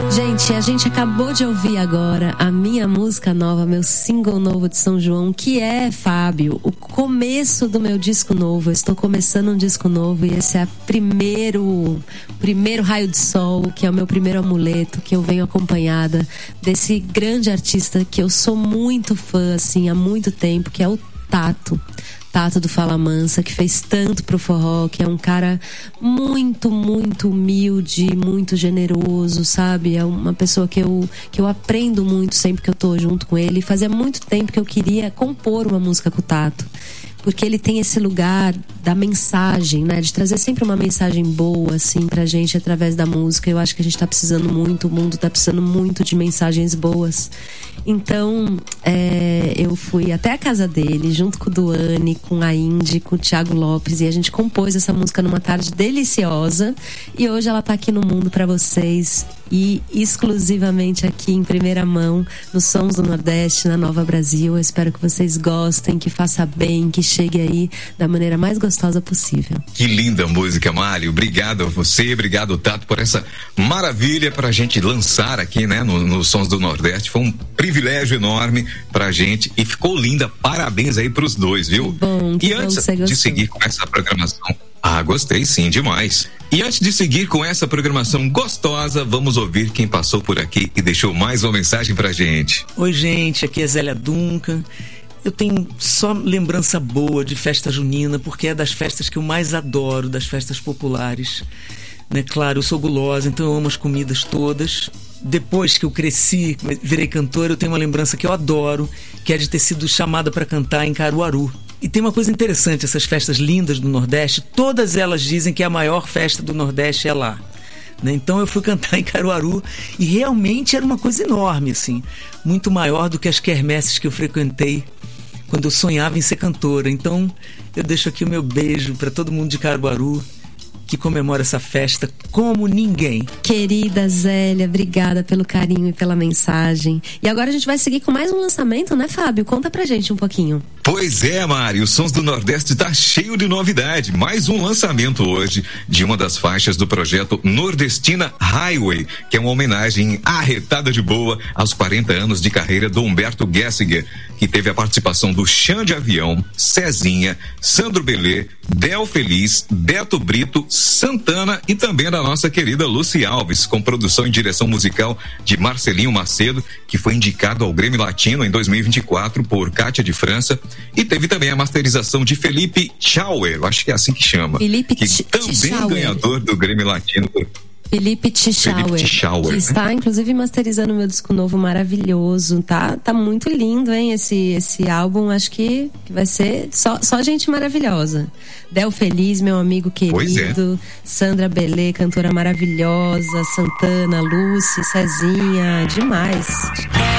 Gente, a gente acabou de ouvir agora a minha música nova, meu single novo de São João, que é, Fábio, o começo do meu disco novo. Eu estou começando um disco novo e esse é o primeiro raio de sol, que é o meu primeiro amuleto, que eu venho acompanhada desse grande artista que eu sou muito fã, assim, há muito tempo, que é o Tato do Fala Mansa, que fez tanto pro forró, que é um cara muito, muito humilde, muito generoso, sabe? É uma pessoa que eu aprendo muito sempre que eu tô junto com ele. E fazia muito tempo que eu queria compor uma música com o Tato, porque ele tem esse lugar da mensagem, né? De trazer sempre uma mensagem boa, assim, pra gente através da música. Eu acho que a gente tá precisando muito, o mundo tá precisando muito de mensagens boas. Então, eu fui até a casa dele, junto com o Duane, com a Indy, com o Thiago Lopes, e a gente compôs essa música numa tarde deliciosa. E hoje ela tá aqui no mundo pra vocês, e exclusivamente aqui em primeira mão, nos Sons do Nordeste, na Nova Brasil. Eu espero que vocês gostem, que faça bem, que chegue aí da maneira mais gostosa possível. Que linda música, Mário. Obrigado a você, obrigado, Tato, por essa maravilha pra gente lançar aqui, né, no Sons do Nordeste. Foi um privilégio enorme pra gente e ficou linda. Parabéns aí pros dois, viu? Que e bom antes que você de seguir com essa programação, gostei sim, demais. E antes de seguir com essa programação gostosa, vamos ouvir quem passou por aqui e deixou mais uma mensagem pra gente. Oi, gente, aqui é Zélia Duncan. Eu tenho só lembrança boa de festa junina, porque é das festas que eu mais adoro, das festas populares, né? Claro, eu sou gulosa, então eu amo as comidas todas. Depois que eu cresci, virei cantora, eu tenho uma lembrança que eu adoro, que é de ter sido chamada para cantar em Caruaru. E tem uma coisa interessante, essas festas lindas do Nordeste, todas elas dizem que a maior festa do Nordeste é lá, né? Então eu fui cantar em Caruaru e realmente era uma coisa enorme, assim, muito maior do que as quermesses que eu frequentei quando eu sonhava em ser cantora. Então eu deixo aqui o meu beijo para todo mundo de Caruaru, que comemora essa festa como ninguém. Querida Zélia, obrigada pelo carinho e pela mensagem. E agora a gente vai seguir com mais um lançamento, né, Fábio? Conta pra gente um pouquinho. Pois é, Mário, o Sons do Nordeste tá cheio de novidade. Mais um lançamento hoje de uma das faixas do projeto Nordestina Highway, que é uma homenagem arretada de boa aos 40 anos de carreira do Humberto Gessinger, que teve a participação do Xande de Avião, Cezinha, Sandro Belê, Del Feliz, Beto Brito, Santana e também da nossa querida Lucy Alves, com produção e direção musical de Marcelinho Macedo, que foi indicado ao Grêmio Latino em 2024 por Kátia de França, e teve também a masterização de Felipe Schauer, eu acho que é assim que chama, Felipe que também ganhador do Grêmio Latino. Felipe Tchauer, que está inclusive masterizando meu disco novo maravilhoso, tá muito lindo, hein, esse álbum. Acho que vai ser só gente maravilhosa. Del Feliz, meu amigo querido, Sandra Belê, cantora maravilhosa, Santana, Lucy, Cezinha, demais.